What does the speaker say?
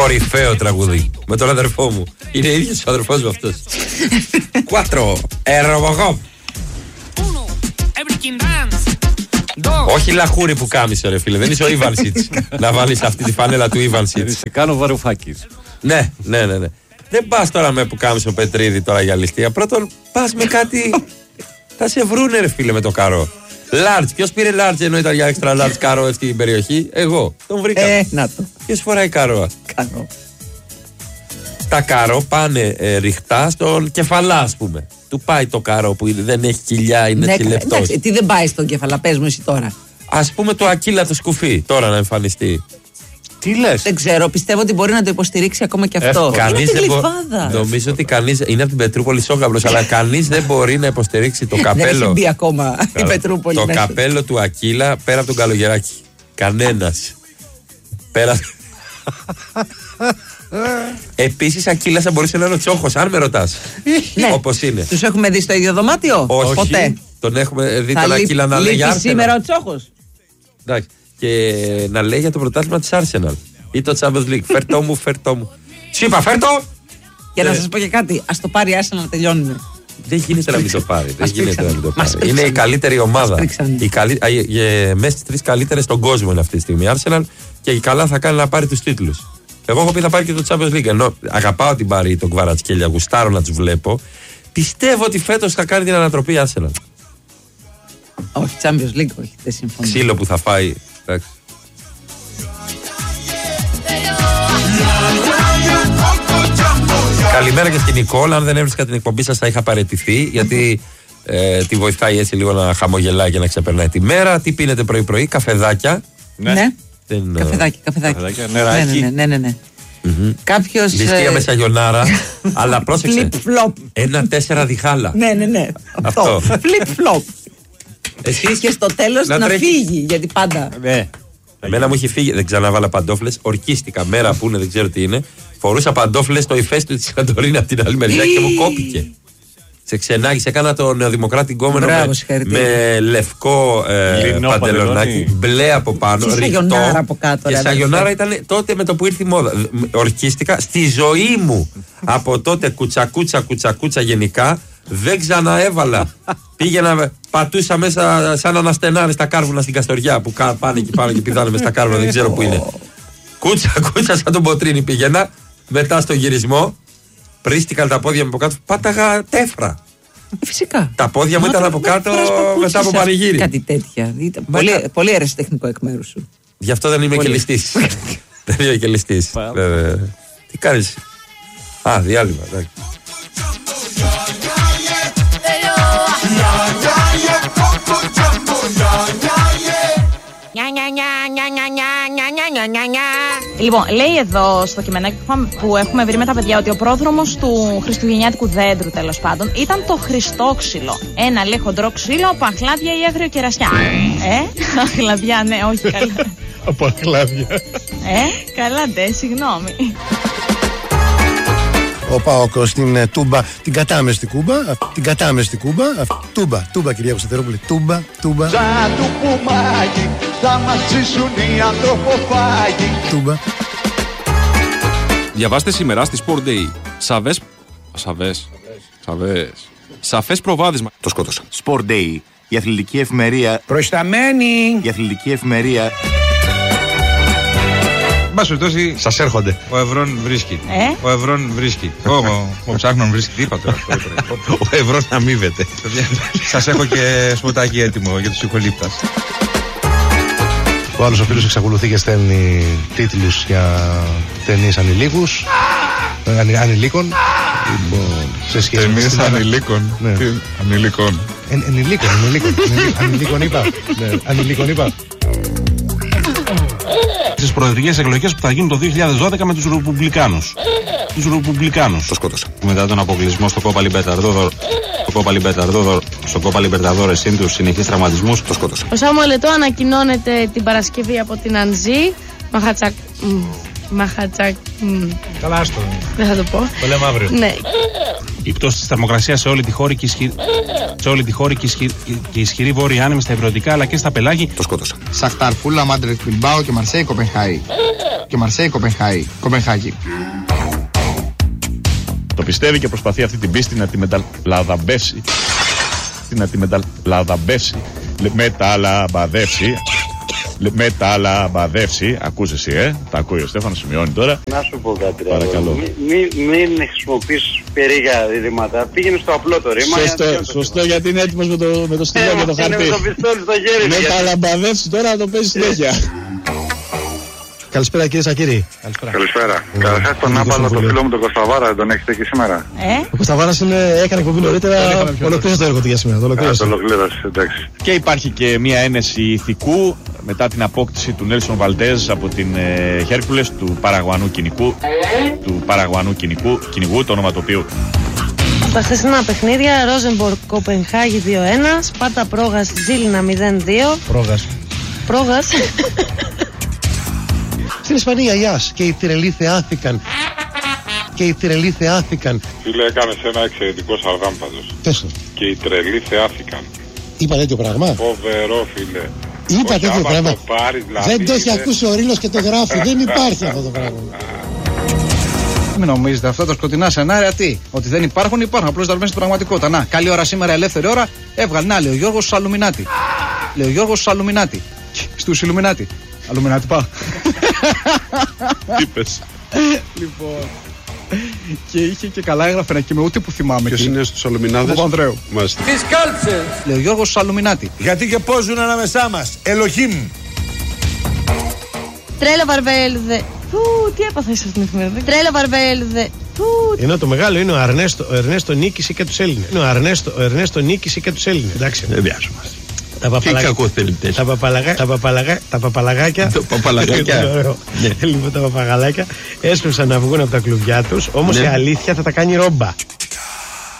Κορυφαίο τραγούδι. Με τον αδερφό μου. Είναι ίδιος ο αδερφός μου αυτός. 4. Robocop. Όχι λαχούρι που κάμισε, ρε φίλε. Δεν είσαι ο Ιβανσιτς. Να βάλεις αυτή τη φανέλα του Ιβανσιτς. Σε κάνω Βαρουφάκης. Ναι. Δεν πας τώρα με που κάμισε ο Πετρίδη τώρα για ληστεία. Πρώτον, πας με κάτι. Θα σε βρούνε, ρε φίλε, με το καρό. Large. Ποιος πήρε large ενώ ήταν για extra large καρό αυτή την περιοχή? Εγώ. Τον βρήκα. Να το. Ποιος φοράει καρό? Καρό. Τα καρό πάνε ρηχτά στον κεφαλά, ας πούμε. Του πάει το καρό που δεν έχει κοιλιά, είναι έτσι λεπτός. Εντάξει, τι δεν πάει στον κεφαλά, πες μου εσύ τώρα. Ας πούμε το Ακύλα το σκουφί, τώρα να εμφανιστεί. Τι λες? Δεν ξέρω, πιστεύω ότι μπορεί να το υποστηρίξει ακόμα και αυτό. Κανείς είναι δεν νομίζω ότι κανείς. Είναι από την Πετρούπολη Σόγαμπλος, αλλά κανείς δεν μπορεί να υποστηρίξει το καπέλο. Δεν έχει μπει ακόμα η Πετρούπολη. Το καπέλο του Ακύλα πέρα από τον Καλογεράκη. Κανένας. Πέρα. Επίσης, Ακύλας θα μπορούσε να είναι ο Τσόχος, αν με ρωτάς. Ναι. Όπως είναι. Τους έχουμε δει στο ίδιο δωμάτιο? Όχι. Ποτέ. Τον έχουμε δει τον Ακύλα να λέει για Arsenal. Σήμερα ο Τσόχος. Εντάξει. Και να λέει για το πρωτάθλημα της Arsenal ή το Champions League. Φέρτο μου. Σου είπα, φέρτο! Και να σας πω και κάτι, ας το πάρει η Arsenal να τελειώνουμε. Δεν γίνεται να μην το πάρει. Μας Είναι η καλύτερη ομάδα. Μέσα στις 3 καλύτερες στον κόσμο είναι αυτή τη στιγμή η Arsenal και η καλά θα κάνει να πάρει τους τίτλους. Εγώ έχω πει θα πάρει και το Champions League. Ενώ αγαπάω την Παρί, τον Κβαρατσκέλια, γουστάρω να τους βλέπω. Πιστεύω ότι φέτος θα κάνει την ανατροπή η Arsenal. Όχι, Champions League, όχι, δεν συμφωνώ. Ξύλο που θα φάει. Εντάξει. Καλημέρα και στην Νικόλ. Αν δεν έβρισκα την εκπομπή σας θα είχα παραιτηθεί, γιατί τη βοηθάει έτσι λίγο να χαμογελάει και να ξεπερνάει τη μέρα. Τι πίνετε πρωί-πρωί? Καφεδάκια. Ναι. Καφεδάκια. Νεράκι. Ναι. Κάποιος. Ληστεία με σαγιονάρα. Αλλά πρόσεξε. Flip-flop. 1-4 διχάλα. Ναι. Αυτό. Flip-flop. Εσείς και στο τέλος να φύγει, γιατί πάντα. Ναι. Εμένα μου είχε φύγει, δεν ξαναβάλα παντόφλες. Ορκίστηκα μέρα που είναι, δεν ξέρω τι είναι. Φορούσα παντόφλες στο ηφαίστειο της Σαντορίνη από την άλλη μεριά και μου κόπηκε. Σε ξενάγησε, έκανα το νεοδημοκράτη γκόμενο με λευκό παντελονάκι, μπλε από πάνω, ρηχτό. Σαγιονάρα από κάτω. Και σαγιονάρα ήταν τότε με το που ήρθε η μόδα. Ορκίστηκα στη ζωή μου. Από τότε κουτσακούτσα γενικά δεν ξαναέβαλα. Πήγαινα, πατούσα μέσα σαν αναστενάρι στα κάρβουνα στην Καστοριά που πάνε εκεί πάνω και πηδάνε μες στα κάρβουνα, δεν ξέρω που είναι. Κούτσα σαν τον Ποτρίνη πήγαινα. Μετά στο γυρισμό πρίστηκαν τα πόδια μου από κάτω, πάταγα τέφρα. Φυσικά. Τα πόδια μου ήταν από κάτω μετά από πανηγύρι. Κάτι τέτοια. Πολύ αεραστεχνικό εκ μέρους σου. Γι' αυτό δεν είμαι και ληστής. Δεν είμαι και ληστής. Τι κάνεις? Διάλειμμα. Λοιπόν, λέει εδώ στο κειμενάκι που έχουμε βρει με τα παιδιά ότι ο πρόδρομος του χριστουγεννιάτικου δέντρου, τέλος πάντων, ήταν το Χριστόξυλο. Ένα λέει χοντρό ξύλο από αχλάδια ή άγριο κερασιά. Αχλαδιά, ναι, όχι καλά. Από αχλάδια. Καλά ντε, συγγνώμη. Ο Πάοκ στην Τούμπα, την κατάμεστη Κούμπα, Τούμπα κυρία Κωνσταντερόπουλη, Τούμπα. Σαν του πουμάκι, θα μας ζήσουν οι ανθρωποφάγοι. Τούμπα. Διαβάστε σήμερα στη Sport Day. Σαφές προβάδισμα. Το σκότωσα. Sport Day, η αθλητική εφημερία. Προϊσταμένη. Η αθλητική εφημερία. Μπας περιπτώσει, σας έρχονται. Ο Ευρών βρίσκει. Ο Ευρών βρίσκει. Ο ψάχνων βρίσκει. Τι είπα τώρα? Ο Ευρών αμείβεται. Σας έχω και σποτάκι έτοιμο για τους Ιουκολίπτας. Ο άλλος ο φίλος εξακολουθεί και στέλνει τίτλους για ταινίες ανηλίκους. Ανηλίκων. Σε σχέση με ταινίες ανηλίκων. Ανηλίκων. Ανηλίκων είπα. Στις προεδρικές εκλογές που θα γίνουν το 2012 με τους Ρεπουμπλικάνους. Το σκότωσα. Μετά τον αποκλεισμό στο Κόπα Λιμπερταδόρες συν τους συνεχείς τραυματισμούς. Το σκότωσα. Ο Σάμουελ Ετώ ανακοινώνεται την Παρασκευή από την Ανζή. Μαχατσάκ. Καλά, άστο. Δεν θα το πω. Το λέμε αύριο. Ναι. Η πτώση της θερμοκρασίας σε όλη τη χώρα και ισχυρή βόρεια άνεμη στα υπηρετικά αλλά και στα πελάγη. Το σκότωσα. Σαχτάρ, Φούλα, Μάντρετ, Μπιλμπάο και Μαρσέη, Κοπενχάγη. Το πιστεύει και προσπαθεί αυτή την πίστη να τη μεταλαδαμπεύσει. Μεταλαμπαδεύσει. Ακούς εσύ, τα ακούει ο Στέφανος, σημειώνει τώρα. Να σου πω κάτι. Παρακαλώ. Μην χρησιμοποιείς περίγια ρήματα. Πήγαινε στο απλό το ρήμα. Σωστό, γιατί είναι έτοιμος με το στυλό και το χαρτί. Με το πιστόλι στο χέρι. Μεταλαμπαδεύσει τώρα να το παίζει συνέχεια. Καλησπέρα κύριε Σακύρη. Καλησπέρα. Καταρχάς τον άμπαλο το φίλο μου τον Κωνσταβάρα δεν τον έχετε εκεί σήμερα? Ο Κωνσταβάρας έκανε εκπομπή νωρίτερα, ολοκλήρωσε το έργο του για σήμερα. Το ολοκλήρωσε, εντάξει. Και υπάρχει και μια ένεση ηθικού μετά την απόκτηση του Νέλσον Βαλντέζ από την Χέρκουλες του Παραγουανού κυνηγού, το όνομα του οποίου. Στα χθεσινά παιχνίδια, Ρόζενμποργκ Κοπενχάγη 2-1, Σπάρτα Πρόγας Ζήλινα 0-2. Πρόγας. Στην Ισπανία, Ιάς, και οι Θηρελοί θεάθηκαν. Φίλε, έκανες ένα εξαιρετικό σαρδάμ πάντως. Πες το. Και οι τρελοί θεάθηκαν. Είπα τέτοιο πράγμα. Φοβερό, φίλε. Είπα τέτοιο πράγμα. Δηλαδή, δεν το έχει ακούσει ο Ρήλος και το γράφει. Δεν υπάρχει αυτό το πράγμα. Μην νομίζετε αυτά τα σκοτεινά σενάρια τι? Ότι δεν υπάρχουν, απλώς τα στην πραγματικότητα. Να, καλή ώρα σήμερα, ελεύθερη ώρα. Έβγαλε, να, λέει ο Γιώργος Σαλουμινάτη. Στους Ιλουμινάτη. Αλουμινάτη, πάω. Τι είπες? Λοιπόν. Και είχε και καλά έγραφε ένα κείμενο, ούτε που θυμάμαι. Ποιος είναι στους Αλουμινάδες? Ο Παπανδρέου. Μάλιστα. Τις κάλψες. Λέει ο Γιώργος Σαλουμινάτη. Γιατί και πώς ζουν ανάμεσά μας. Ελοχήμ. Τρέλα Βαρβέλδε. Τι έπαθα σε αυτήν την εφημερίδα. Τρέλα Βαρβέλδε. Ενώ το μεγάλο είναι ο Ερνέστο νίκησε και τους Έλληνες. Εντάξει, δεν βιάζομαστε. Τα παπαλαγάκια. Λοιπόν, τα παπαγαλάκια έσπευσαν να βγουν από τα κλουβιά τους. Όμως η αλήθεια θα τα κάνει ρόμπα.